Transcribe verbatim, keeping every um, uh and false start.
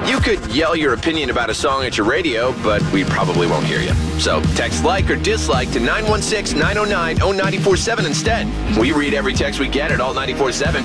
You could yell your opinion about a song at your radio, but we probably won't hear you. So text like or dislike to nine one six, nine oh nine, oh nine four seven instead. We read every text we get at Alt nine four seven.